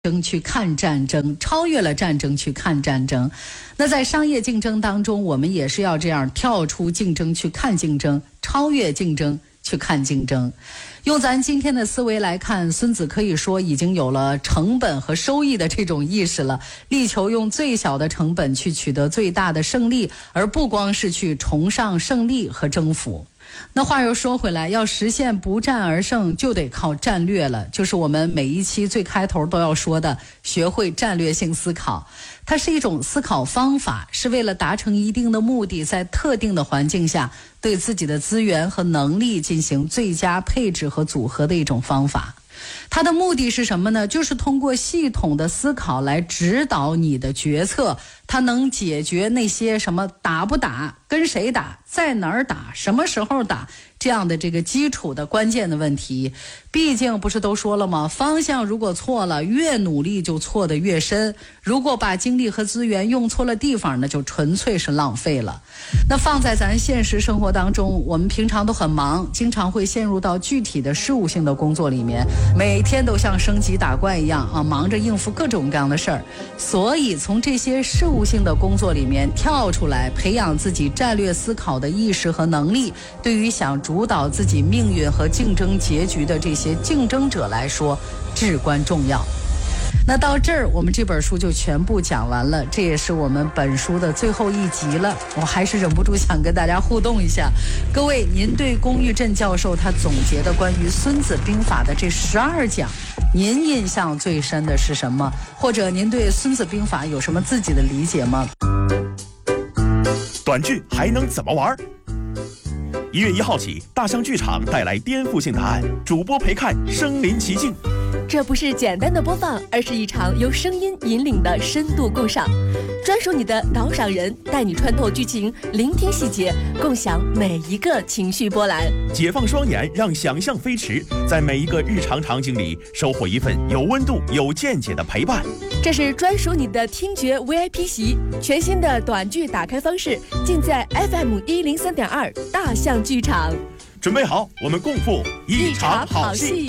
争去看战争，超越了战争去看战争。那在商业竞争当中，我们也是要这样跳出竞争去看竞争，超越竞争去看竞争。用咱今天的思维来看，孙子可以说已经有了成本和收益的这种意识了，力求用最小的成本去取得最大的胜利，而不光是去崇尚胜利和征服。那话又说回来，要实现不战而胜，就得靠战略了，就是我们每一期最开头都要说的，学会战略性思考。它是一种思考方法，是为了达成一定的目的，在特定的环境下，对自己的资源和能力进行最佳配置和组合的一种方法。它的目的是什么呢？就是通过系统的思考来指导你的决策，它能解决那些什么打不打、跟谁打、在哪儿打、什么时候打这样的这个基础的关键的问题。毕竟不是都说了吗？方向如果错了，越努力就错得越深。如果把精力和资源用错了地方，那就纯粹是浪费了。那放在咱现实生活当中，我们平常都很忙，经常会陷入到具体的事务性的工作里面，每天都像升级打怪一样啊，忙着应付各种各样的事儿。所以从这些事务性的工作里面跳出来，培养自己战略思考的意识和能力，对于想主导自己命运和竞争结局的这些竞争者来说至关重要。那到这儿我们这本书就全部讲完了，这也是我们本书的最后一集了。我还是忍不住想跟大家互动一下，各位，您对龚玉振教授他总结的关于孙子兵法的这12讲，您印象最深的是什么？或者您对孙子兵法有什么自己的理解吗？ 短剧还能怎么玩？1月1号起，大象剧场带来颠覆性答案，主播陪看身临其境。 这不是简单的播放，而是一场由声音引领的深度共赏。专属你的导赏人，带你穿透剧情，聆听细节，共享每一个情绪波澜。 解放双眼，让想象飞驰，在每一个日常场景里收获一份有温度、有见解的陪伴。 这是专属你的听觉 VIP 席，全新的短剧打开方式，尽在 FM103.2大象剧场。 准备好，我们共赴一场好戏。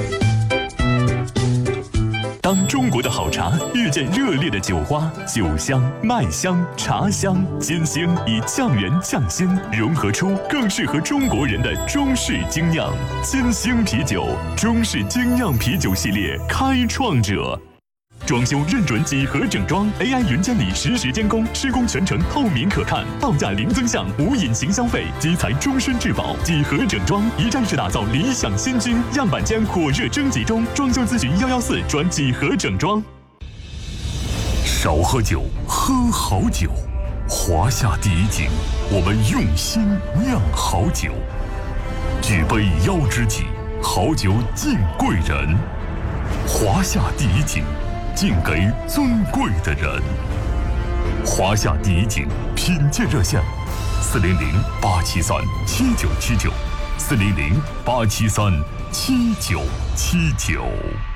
当中国的好茶遇见热烈的酒花，酒香、麦香、茶香、金星以酱圆酱鲜融合出更适合中国人的中式精酿。金星啤酒，中式精酿啤酒系列开创者。装修认准几何整装 ，AI 云监理实时监工，施工全程透明可看，报价零增项，无隐形消费，基材终身质保。几何整装一站式打造理想新居，样板间火热征集中，装修咨询114转几何整装。少喝酒，喝好酒。华夏第一景，我们用心酿好酒。举杯邀知己，好酒敬贵人。华夏第一景，敬给尊贵的人。华夏第一景品鉴热线：400-873-7979，400-873-7979。